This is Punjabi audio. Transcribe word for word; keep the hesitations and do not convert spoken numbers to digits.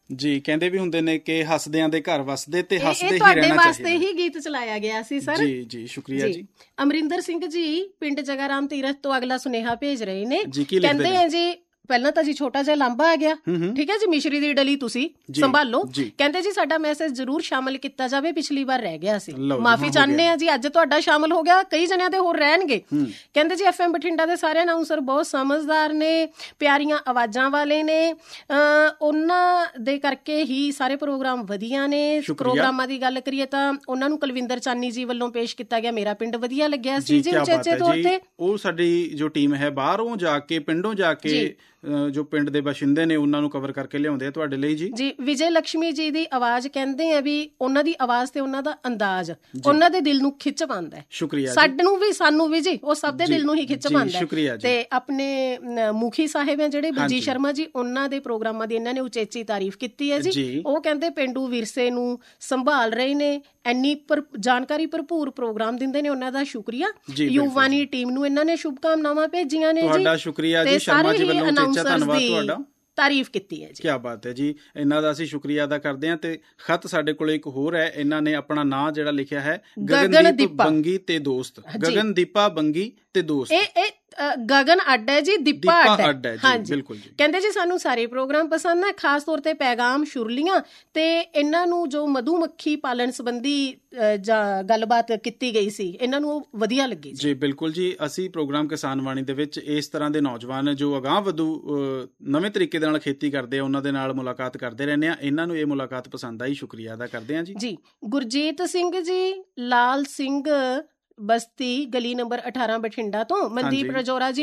ਜੀ। ਕਹਿੰਦੇ ਵੀ ਹੁੰਦੇ ਨੇ ਕਿ ਹੱਸਦਿਆਂ ਦੇ ਘਰ ਵਸਦੇ ਤੇ ਹੱਸਦੇ ਹੀ ਤੁਹਾਡੇ ਰਹਿਣਾ ਵਾਸਤੇ ਚਾਹੀਦਾ। ਹੀ ਗੀਤ ਚਲਾਇਆ ਗਿਆ ਸੀ ਸਰ। ਜੀ ਜੀ, ਸ਼ੁਕਰੀਆ ਜੀ। ਅਮਰਿੰਦਰ ਸਿੰਘ ਜੀ ਪਿੰਡ ਜਗਾਰਾਮ ਤੀਰਥ ਤੋਂ ਅਗਲਾ ਸੁਨੇਹਾ ਭੇਜ ਰਹੇ ਨੇ। ਜੀ, ਕੀ ਲਿਖਦੇ ਕਹਿੰਦੇ ਨੇ? ਆ ਜੀ, ਪਹਿਲਾਂ ਤਾਂ ਜੀ ਛੋਟਾ ਜਿਹਾ ਲਾਂਭਾ ਆ ਗਿਆ, ਠੀਕ ਹੈ ਜੀ, ਮਿਸ਼ਰੀ ਦੀ ਡਲੀ ਤੁਸੀਂ ਸੰਭਾਲੋ। ਕਹਿੰਦੇ ਜੀ ਸਾਡਾ ਮੈਸੇਜ ਜ਼ਰੂਰ ਸ਼ਾਮਿਲ ਕੀਤਾ ਜਾਵੇ, ਪਿਛਲੀ ਵਾਰ ਰਹਿ ਗਿਆ ਸੀ, ਮਾਫੀ ਚਾਹੁੰਦੇ ਆ ਜੀ। ਅੱਜ ਤੁਹਾਡਾ ਸ਼ਾਮਿਲ ਹੋ ਗਿਆ, ਕਈ ਜਣਿਆਂ ਦੇ ਹੋਰ ਰਹਿਣਗੇ। ਕਹਿੰਦੇ ਜੀ ਐਫ ਐਮ ਬਠਿੰਡਾ ਦੇ ਸਾਰੇ ਅਨਾਉਂਸਰ ਬਹੁਤ ਸਮਝਦਾਰ ਨੇ, ਪਿਆਰੀਆਂ ਆਵਾਜ਼ਾਂ ਵਾਲੇ ਨੇ, ਉਹਨਾਂ ਦੇ ਕਰਕੇ ਹੀ ਸਾਰੇ ਪ੍ਰੋਗਰਾਮ ਵਧੀਆ ਨੇ। ਪ੍ਰੋਗਰਾਮਾਂ ਦੀ ਗੱਲ ਕਰੀਏ ਤਾਂ ਉਹਨਾਂ ਨੂੰ ਕੁਲਵਿੰਦਰ ਚਾਨੀ ਜੀ ਵੱਲੋਂ ਪੇਸ਼ ਕੀਤਾ ਗਿਆ ਮੇਰਾ ਪਿੰਡ ਵਧੀਆ ਲੱਗਿਆ ਸੀ ਜੀ, ਉਚੇਚੇ ਤੌਰ ਤੇ। ਉਹ ਸਾਡੀ ਜੋ ਟੀਮ ਹੈ ਬਾਹਰੋਂ ਜਾ ਕੇ, ਪਿੰਡੋਂ ਜਾ ਕੇ ਜੋ ਪਿੰਡ ਦੇ ਬਸ਼ਿੰਦੇ ਨੇ ਉਹਨਾਂ ਨੂੰ ਕਵਰ ਕਰਕੇ ਲਿਆਉਂਦੇ ਆ ਤੁਹਾਡੇ ਲਈ ਜੀ। ਜੀ ਵਿਜੇ ਲక్ష్ਮੀ ਜੀ ਦੀ ਆਵਾਜ਼ ਕਹਿੰਦੇ ਆ ਵੀ ਉਹਨਾਂ ਦੀ ਆਵਾਜ਼ ਤੇ ਉਹਨਾਂ ਦਾ ਅੰਦਾਜ਼ ਉਹਨਾਂ ਦੇ ਦਿਲ ਨੂੰ ਖਿੱਚ ਪਾਉਂਦਾ ਹੈ। ਸ਼ੁਕਰੀਆ। ਸਾਨੂੰ ਵੀ ਸਾਨੂੰ ਵੀ ਜੀ ਉਹ ਸਭ ਦੇ ਦਿਲ ਨੂੰ ਹੀ ਖਿੱਚ ਪਾਉਂਦਾ ਹੈ। ਸ਼ੁਕਰੀਆ ਜੀ। ਤੇ ਆਪਣੇ ਮੁਖੀ ਸਾਹਿਬ ਹੈ ਜਿਹੜੇ ਬਲਜੀਤ ਸ਼ਰਮਾ ਜੀ, ਉਹਨਾਂ ਦੇ ਪ੍ਰੋਗਰਾਮਾਂ ਦੀ ਇਹਨਾਂ ਨੇ ਉਚੇਚੀ ਤਾਰੀਫ ਕੀਤੀ ਹੈ ਜੀ। ਉਹ ਕਹਿੰਦੇ ਪੇਂਡੂ ਵਿਰਸੇ ਨੂੰ ਸੰਭਾਲ ਰਹੇ ਨੇ, ਇੰਨੀ ਜਾਣਕਾਰੀ ਭਰਪੂਰ ਪ੍ਰੋਗਰਾਮ ਦਿੰਦੇ ਨੇ, ਉਹਨਾਂ ਦਾ ਸ਼ੁਕਰੀਆ। ਯੂਵਾਨੀ ਟੀਮ ਨੂੰ ਇਹਨਾਂ ਨੇ ਸ਼ੁਭਕਾਮਨਾਵਾਂ ਭੇਜੀਆਂ ਨੇ ਜੀ। ਤੁਹਾਡਾ ਸ਼ੁਕਰੀਆ ਜੀ, ਸ਼ਰਮਾ ਜੀ ਵੱਲੋਂ ਉਚੇਚਾ ਧੰਨਵਾਦ ਤੁਹਾਡਾ। ਤਾਰੀਫ ਕੀਤੀ ਹੈ ਜੀ। ਕੀ ਬਾਤ ਹੈ ਜੀ, ਇਹਨਾਂ ਦਾ ਅਸੀਂ ਸ਼ੁਕਰੀਆ ਅਦਾ ਕਰਦੇ ਹਾਂ। ਤੇ ਖਤ ਸਾਡੇ ਕੋਲ ਇੱਕ ਹੋਰ ਹੈ, ਇਹਨਾਂ ਨੇ ਆਪਣਾ ਨਾਂ ਜਿਹੜਾ ਲਿਖਿਆ ਹੈ ਗਗਨਦੀਪ ਬੰਗੀ ਤੇ ਦੋਸਤ। ਗਗਨਦੀਪਾ ਬੰਗੀ ਤੇ ਦੋਸਤ। ਇਹ ਇਹ ਗਗਨ ਅੱਡ ਹੈ ਜੀ, ਦੀਪਾ ਅੱਡ ਹੈ। ਹਾਂਜੀ, ਬਿਲਕੁਲ ਜੀ। ਕਹਿੰਦੇ ਜੀ ਸਾਨੂੰ ਸਾਰੇ ਪ੍ਰੋਗਰਾਮ ਪਸੰਦ ਹੈ, ਖਾਸ ਤੌਰ ਤੇ ਪੈਗਾਮ ਸ਼ੁਰਲੀਆਂ ਤੇ ਇਹਨਾਂ ਨੂੰ ਜੋ ਮਧੂ ਮੱਖੀ ਪਾਲਣ ਸੰਬੰਧੀ ਗੱਲਬਾਤ ਕੀਤੀ ਗਈ ਸੀ, ਇਹਨਾਂ ਨੂੰ ਵਧੀਆ ਲੱਗੀ ਜੀ। ਬਿਲਕੁਲ ਜੀ। ਅਸੀਂ ਪ੍ਰੋਗਰਾਮ ਕਿਸਾਨ ਵਾਣੀ ਦੇ ਵਿੱਚ ਇਸ ਤਰ੍ਹਾਂ ਦੇ ਨੌਜਵਾਨ ਜੋ ਅਗਾਂਹ ਵਧੂ ਨਵੇਂ ਤਰੀਕੇ ਦੇ ਨਾਲ ਖੇਤੀ ਕਰਦੇ ਆ, ਉਹਨਾਂ ਦੇ ਨਾਲ ਮੁਲਾਕਾਤ ਕਰਦੇ ਰਹਿੰਦੇ ਆ। ਇਹਨਾਂ ਨੂੰ ਇਹ ਮੁਲਾਕਾਤ ਪਸੰਦ ਆਈ, ਸ਼ੁਕਰੀਆ ਅਦਾ ਕਰਦੇ ਹਾਂ ਜੀ। ਜੀ ਗੁਰਜੀਤ ਸਿੰਘ ਜੀ, ਲਾਲ ਸਿੰਘ ਬਸਤੀ ਗਲੀ ਨੰਬਰ ਅਠਾਰਾਂ ਬਠਿੰਡਾ ਤੋਂ, ਮਨਦੀਪ ਰਜੌਰਾ ਜੀ